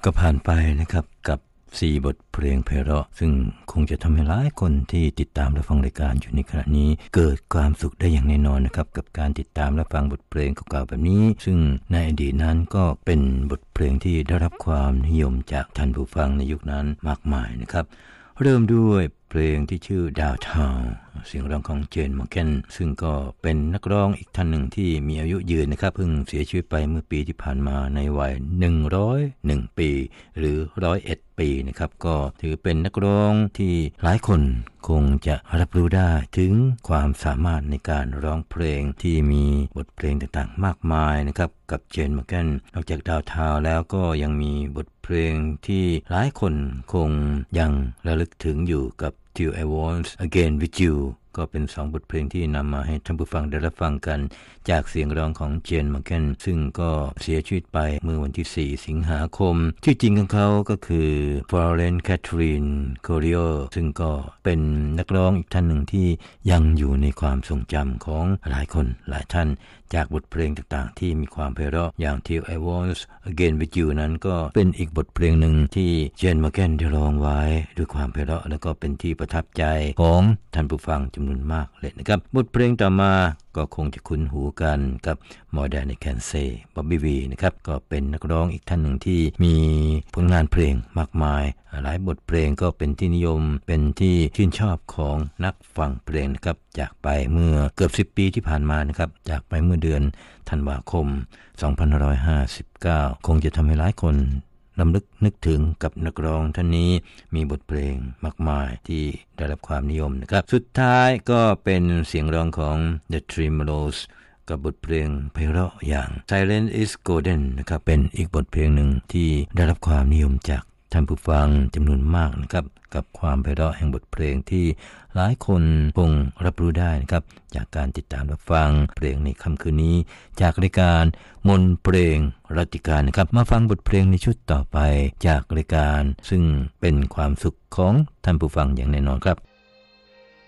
ก็ผ่านไปนะครับกับ4บทเพลงไพเราะซึ่งคงจะทำให้หลายคนที่ติดตามและฟังรายการอยู่ในขณะนี้เกิดความสุขได้อย่างแน่นอนนะครับกับการติดตามและฟังบทเพลงเก่าๆแบบนี้ซึ่งในอดีตนั้นก็เป็นบทเพลงที่ได้รับความนิยมจากท่านผู้ฟังในยุคนั้นมากมายนะครับเริ่มด้วยเพลงที่ชื่อ Downtown เสียงร้องของเจนมอร์แกนซึ่งก็เป็นนักร้องอีกท่านหนึ่งที่มีอายุยืนนะครับเพิ่งเสียชีวิตไปเมื่อปีที่ผ่านมาในวัย101ปีหรือ101ปีนะครับก็ถือเป็นนักร้องที่หลายคนคงจะรับรู้ได้ถึงความสามารถในการร้องเพลงที่มีบทเพลงต่างๆมากมายนะครับกับเจนมอร์แกนนอกจากดาวทาวแล้วก็ยังมีบทเพลงที่หลายคนคงยังระลึกถึงอยู่กับ Till I Want Again With You ก็เป็น2บทเพลงที่นำมาให้ท่านผู้ฟังได้รับฟังกันจากเสียงร้องของเจนมอร์แกนซึ่งก็เสียชีวิตไปเมื่อวันที่4สิงหาคมชื่อจริงของเขาก็คือ Florence Catherine Corio ซึ่งก็เป็นนักร้องอีกท่านหนึ่งที่ยังอยู่ในความทรงจำของหลายคนหลายท่านจากบทเพลงต่างๆที่มีความไพเราะอย่าง Till I Want Again With You นั้นก็เป็นอีกบทเพลงหนึ่งที่เจนมอร์แกนได้ร้องไว้ด้วยความไพเราะแล้วก็เป็นที่ประทับใจของท่านผู้ฟังจำนวนมากเลยนะครับบทเพลงต่อมาก็คงจะคุ้นหูกันกับ More Than I Can Say Bobby V นะครับก็เป็นนักร้องอีกท่านหนึ่งที่มีผลงานเพลงมากมายหลายบทเพลงก็เป็นที่นิยมเป็นที่ชื่นชอบของนักฟังเพลงนะครับจากไปเมื่อเกือบ10ปีที่ผ่านมานะครับจากไปเมื่อเดือนธันวาคม2559คงจะทำให้หลายคนรำลึกนึกถึงกับนักร้องท่านนี้มีบทเพลงมากมายที่ได้รับความนิยมนะครับสุดท้ายก็เป็นเสียงร้องของ The Tremolos กับบทเพลงไพเราะอย่าง Silence is Golden นะครับเป็นอีกบทเพลงหนึ่งที่ได้รับความนิยมจากท่านผู้ฟังจำนวนมากนะครับกับความไพเราะแห่งบทเพลงที่หลายคนคงรับรู้ได้นะครับจากการติดตามรับฟังเพลงในค่ำคืนนี้จากรายการมนต์เพลงรัตติการนะครับมาฟังบทเพลงในชุดต่อไปจากรายการซึ่งเป็นความสุขของท่านผู้ฟังอย่างแน่นอนครับ